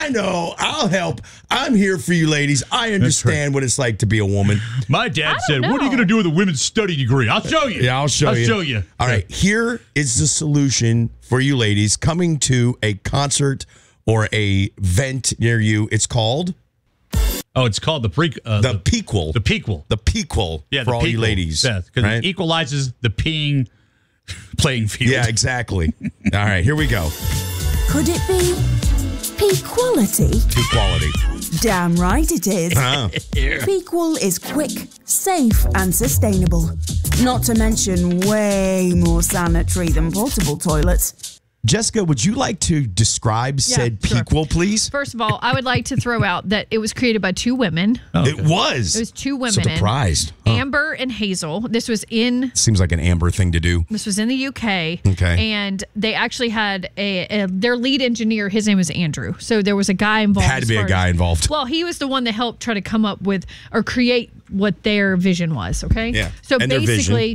I know. I'll help. I'm here for you, ladies. I understand what it's like to be a woman. My dad said, what are you going to do with a women's study degree? I'll show you. Yeah, I'll show you. All right. Here is the solution for you ladies coming to a concert or a event near you. It's called... Oh, it's called the Pequel. The Pequel. The Pequel for all you ladies. Yeah, because it equalizes the peeing playing field. Yeah, exactly. All right, here we go. Could it be Pequality? Pequality. Damn right it is. Pequel is quick, safe, and sustainable. Not to mention way more sanitary than portable toilets. Jessica, would you like to describe said Pequel, please? First of all, I would like to throw out that it was created by two women. Oh, okay. It was 2 women. Surprised. Amber and Hazel. This was in... Seems like an Amber thing to do. This was in the UK. Okay. And they actually had their lead engineer, his name was Andrew. So there was a guy involved. Had to be a guy involved. Well, he was the one that helped try to come up with or create what their vision was, okay? Yeah. So basically...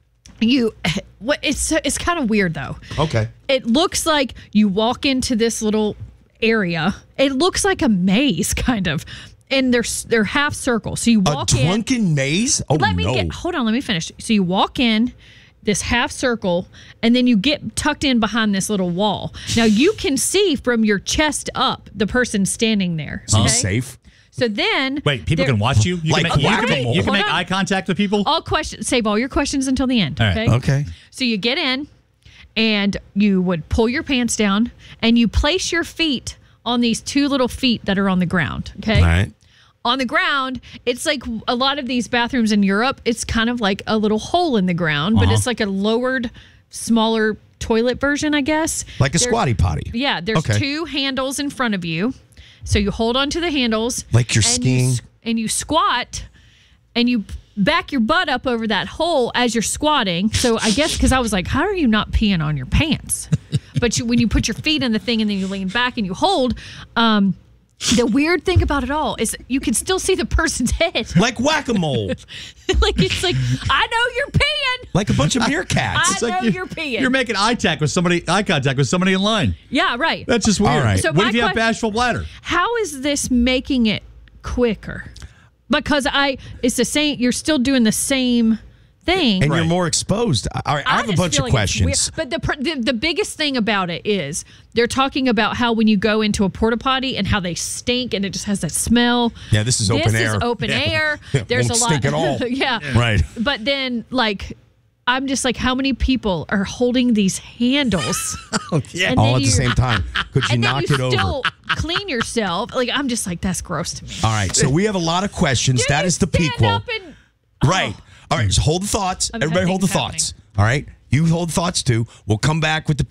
It's kind of weird though. Okay. It looks like you walk into this little area. It looks like a maze kind of. And they're half circle. So you walk in. A drunken maze? Oh, hold on, let me finish. So you walk in this half circle and then you get tucked in behind this little wall. Now you can see from your chest up the person standing there. So safe? So then... Wait, people can watch you? You can make eye contact with people? Save all your questions until the end, okay? Okay. So you get in, and you would pull your pants down, and you place your feet on these 2 little feet that are on the ground, okay? All right. On the ground, it's like a lot of these bathrooms in Europe, it's kind of like a little hole in the ground, but it's like a lowered, smaller toilet version, I guess. Like a squatty potty. Yeah, there's 2 handles in front of you. So you hold on to the handles. Like you're skiing. And you squat and you back your butt up over that hole as you're squatting. So I guess because I was like, how are you not peeing on your pants? But when you put your feet in the thing and then you lean back and you hold, the weird thing about it all is you can still see the person's head. Like whack-a-mole. It's like, I know you're peeing. Like a bunch of meerkats. I know you're peeing. You're making eye contact with somebody in line. Yeah, right. That's just weird. All right. So what if you have bashful bladder? How is this making it quicker? Because it's the same. You're still doing the same thing, and you're more exposed. All right, I have a bunch of questions. But the biggest thing about it is they're talking about how when you go into a porta potty and how they stink and it just has that smell. Yeah, this is open air. This is open air. There's won't a lot. Stink at all. Yeah, right. But then I'm just like, how many people are holding these handles? All at the same time. Could you knock it over? And still clean yourself. I'm just like, that's gross to me. All right, so we have a lot of questions. That is the Pequel. Right. All right, so hold the thoughts. Everybody hold the thoughts. All right? You hold the thoughts too. We'll come back with the